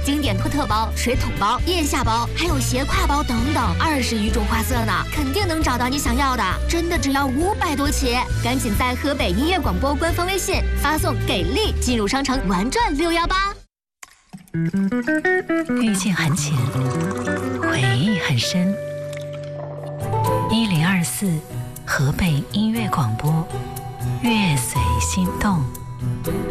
经典托特包、水桶包、腋下包，还有斜挎包等等，20余种花色呢，肯定能找到你想要的。真的只要500多起，赶紧在河北音乐广播官方微信发送“给力”进入商城玩转618。 遇见很浅，回忆很深。1024河北音乐广播，乐随心动。